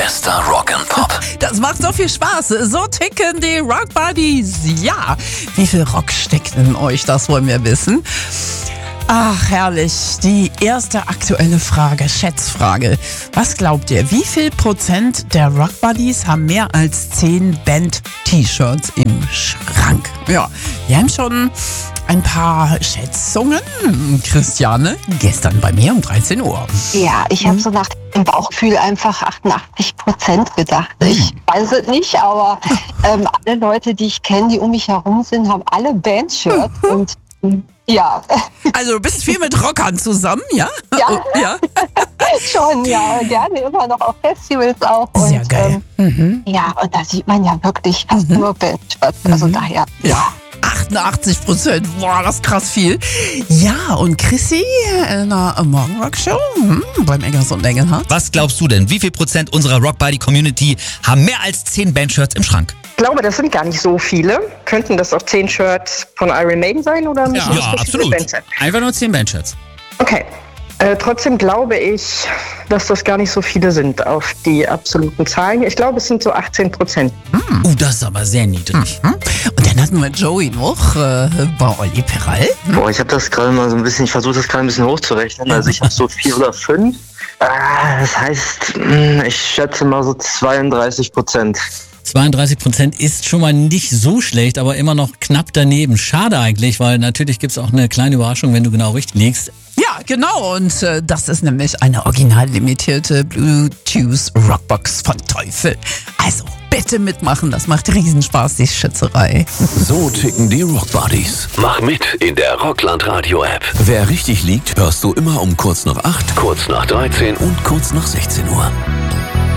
Bester Rock and Pop. Das macht so viel Spaß. So ticken die Rock Buddies. Ja, wie viel Rock steckt in euch? Das wollen wir wissen. Ach, herrlich. Die erste aktuelle Frage, Schätzfrage. Was glaubt ihr, wie viel Prozent der Rock Buddies haben mehr als 10 Band-T-Shirts im Schrank? Ja, wir haben schon ein paar Schätzungen. Christiane, gestern bei mir um 13 Uhr. Ja, ich habe so nach dem Bauchgefühl einfach 88% gedacht. Ich weiß es nicht, aber alle Leute, die ich kenne, die um mich herum sind, haben alle Bandshirts und ja. Also du bist viel mit Rockern zusammen, ja? Ja. Ja. Schon, ja, gerne immer noch auf Festivals auch. Sehr und, geil. Ja, und da sieht man ja wirklich fast nur Bandshirts. Also daher, Ja. 88%, boah, das ist krass viel. Ja, und Chrissy in der Morgenrock-Show beim Eggers und Engelhardt. Was glaubst du denn? Wie viel Prozent unserer Rock Buddy Community haben mehr als 10 Bandshirts im Schrank? Ich glaube, das sind gar nicht so viele. Könnten das auch 10 Shirts von Iron Maiden sein? Oder müssen das verschiedene Bands sein? Einfach nur 10 Bandshirts. Okay. Trotzdem glaube ich, dass das gar nicht so viele sind auf die absoluten Zahlen. Ich glaube, es sind so 18%. Das ist aber sehr niedrig. Und dann hatten wir Joey noch bei Olli Peral. Boah, ich habe das gerade mal so ein bisschen, ich versuche das gerade ein bisschen hochzurechnen. Also ich habe so 4 oder 5. Das heißt, ich schätze mal so 32%. 32% ist schon mal nicht so schlecht, aber immer noch knapp daneben. Schade eigentlich, weil natürlich gibt es auch eine kleine Überraschung, wenn du genau richtig liegst. Ja, genau. Und das ist nämlich eine original limitierte Bluetooth Rockbox von Teufel. Also bitte mitmachen, das macht Riesenspaß, die Schätzerei. So ticken die Rock Buddies. Mach mit in der Rockland Radio App. Wer richtig liegt, hörst du immer um kurz nach 8, kurz nach 13 und kurz nach 16 Uhr.